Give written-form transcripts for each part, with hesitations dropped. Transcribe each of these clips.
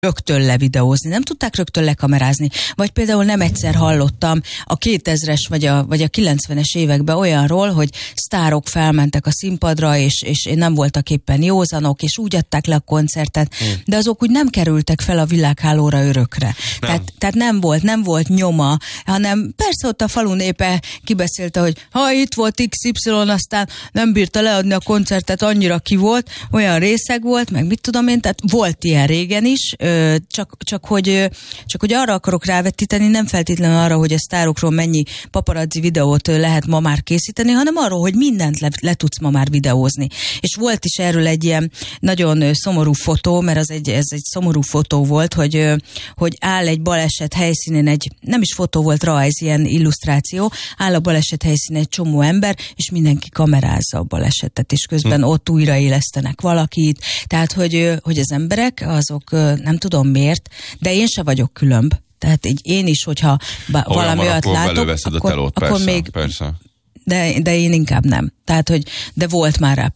rögtön levideózni, nem tudták rögtön lekamerázni. Vagy például nem egyszer hallottam a 2000-es vagy a 90-es években olyanról, hogy sztárok felmentek a színpadra, és nem voltak éppen józanok, és úgy adták le a koncertet, de azok úgy nem kerültek fel a világhálóra örökre. Tehát nem volt nyoma, hanem persze ott a falu népe kibeszélte, hogy ha itt volt XY, aztán nem bírta leadni a koncertet, annyira ki volt, olyan részeg volt, meg mit tudom én, tehát volt ilyen régen is, csak hogy arra akarok rávetíteni, nem feltétlenül arra, hogy a sztárokról mennyi paparazzi videót lehet ma már készíteni, hanem arról, hogy mindent le tudsz ma már videózni. És volt is erről egy ilyen nagyon szomorú fotó, mert ez egy szomorú fotó volt, hogy áll egy baleset helyszínén nem is fotó volt, rajz, ilyen illusztráció, áll a baleset helyszínén egy csomó ember, és mindenki kamerázza a balesetet, és közben ott újraélesztenek valakit. Tehát, hogy az emberek, azok nem tudom miért, de én se vagyok különb. Tehát én is, hogyha valami olyat látok, akkor még... Persze. De én inkább nem. Tehát, de volt már rá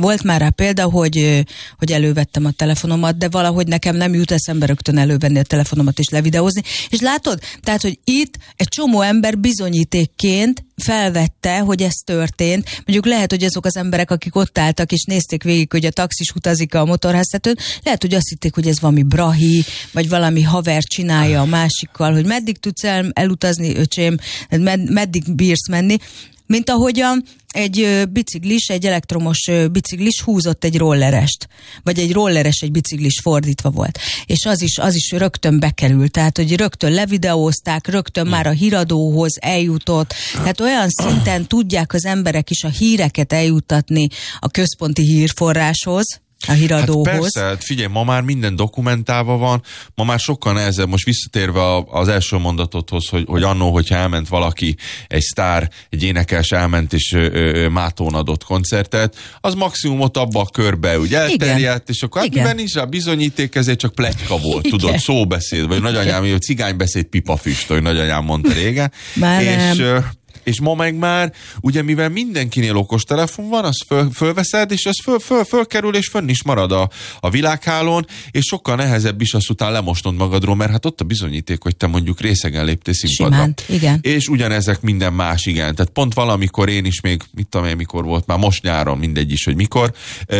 példa. Hogy elővettem a telefonomat, de valahogy nekem nem jut eszembe rögtön elővenni a telefonomat és levideózni. És látod? Tehát, hogy itt egy csomó ember bizonyítékként felvette, hogy ez történt. Mondjuk lehet, hogy azok az emberek, akik ott álltak és nézték végig, hogy a taxis utazik a motorháztetőn, lehet, hogy azt hitték, hogy ez valami brahi, vagy valami haver csinálja a másikkal, hogy meddig tudsz elutazni, öcsém, meddig bírsz menni. Mint ahogyan egy elektromos biciklis húzott egy rollerest, vagy egy rolleres egy biciklis, fordítva volt. És az is rögtön bekerült, tehát hogy rögtön levideózták, rögtön már a híradóhoz eljutott, tehát olyan szinten tudják az emberek is a híreket eljuttatni a központi hírforráshoz, a híradóhoz. Hát persze, figyelj, ma már minden dokumentálva van, ma már sokkal nehezebb, most visszatérve az első mondatodhoz, hogy annó, hogyha elment valaki, egy sztár, egy énekes elment és mátón adott koncertet, az maximum ott abba a körbe úgy elterjedt, és akkor akiben nincs rá bizonyíték, ezért csak pletyka volt, tudod, szóbeszéd, vagy nagyanyám, cigánybeszéd pipafüst, hogy nagyanyám mondta régen. És ma meg már, ugye mivel mindenkinél okostelefon van, azt fölveszed, és az fölkerül, és fönn is marad a világhálón, és sokkal nehezebb is azt után lemosnod magadról, mert hát ott a bizonyíték, hogy te mondjuk részegen léptél színpadra. Simán, igen. És ugyanezek minden más, igen. Tehát pont valamikor én is még, mit tudom én, mikor volt, már most nyáron, mindegy is, hogy mikor,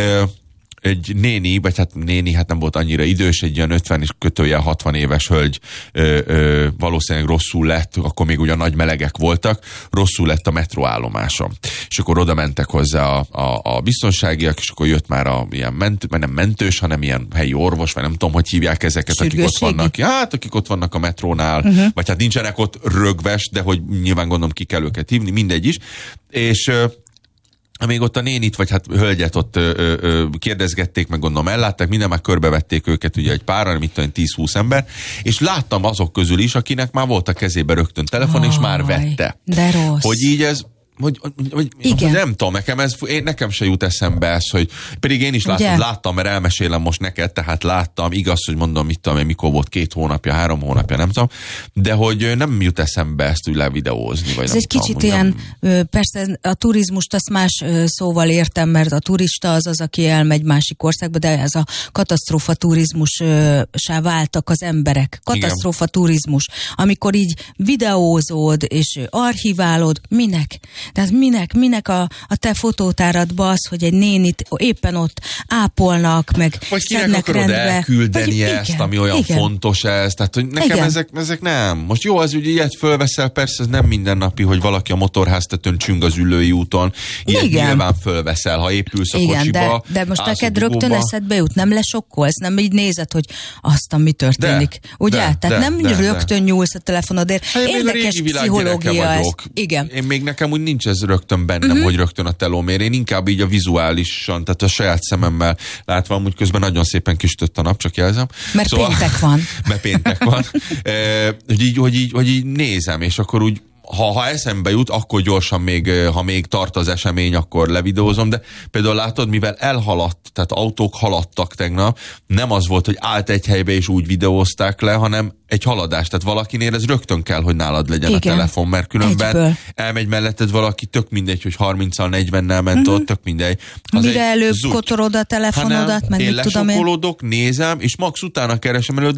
egy néni, vagy hát néni, hát nem volt annyira idős, egy ilyen 50 és 60 éves hölgy valószínűleg rosszul lett, akkor még ugyan nagy melegek voltak, rosszul lett a metróállomáson. És akkor oda mentek hozzá a biztonságiak, és akkor jött már nem mentős, hanem ilyen helyi orvos, vagy nem tudom, hogy hívják ezeket, akik ott vannak. Hát, akik ott vannak a metrónál, vagy hát nincsenek ott rögves, de hogy nyilván gondolom ki kell őket hívni, mindegy is. És még ott a nénit, vagy hát hölgyet ott kérdezgették, meg gondolom ellátták, minden már körbevették őket, ugye egy páran, mit tudom, 10-20 ember, és láttam azok közül is, akinek már volt a kezébe rögtön telefon, és már vette. De rossz. Hogy így ez, hogy nem tudom, nekem se jut eszembe ez, hogy pedig én is láttam, mert elmesélem most neked, tehát láttam, igaz, hogy mondom, mit tudom, mikor volt 2 hónapja, 3 hónapja, nem tudom, de hogy nem jut eszembe ezt úgy levideózni, vagy ez nem egy tudom, kicsit ilyen, persze a turizmust azt más szóval értem, mert a turista az, aki elmegy másik országba, de ez a katasztrófa turizmussá váltak az emberek. Katasztrófa turizmus, amikor így videózód és archiválod, minek? Tehát minek a te fotótáradba az, hogy egy nénit éppen ott ápolnak, meg vagy kinek akarod elküldeni ezt, ami olyan fontos ez, tehát hogy nekem ezek nem. Most jó, az ugye ilyet fölveszel, persze ez nem mindennapi, hogy valaki a motorháztetőn csüng az Ülői úton, ilyet nyilván fölveszel, ha épülsz a kocsiba. De most neked rögtön eszedbe jut, nem lesokkolsz, nem így nézed, hogy aztán mi történik. Ugye? Tehát nem rögtön nyúlsz a telefonodért. Érdekes pszichológia ez. Igen. Én még nekem úgy nincs ez rögtön bennem, hogy rögtön a telómér. Én inkább így a vizuálisan, tehát a saját szememmel látva, amúgy közben nagyon szépen kisütött a nap, csak jelzem. Mert szóval, péntek van. Mert péntek van. Hogy így nézem, és akkor úgy ha eszembe jut, akkor gyorsan ha még tart az esemény, akkor levideózom, de például látod, mivel elhaladt, tehát autók haladtak tegnap, nem az volt, hogy állt egy helybe és úgy videózták le, hanem egy haladás, tehát valakinél ez rögtön kell, hogy nálad legyen a telefon, mert különben elmegy melletted valaki, tök mindegy, hogy 30-al, 40-nel ment ott, tök mindegy. Mire előbb kotorod a telefonodat, én lesokkolódok, nézem, és max utána keresem előtt,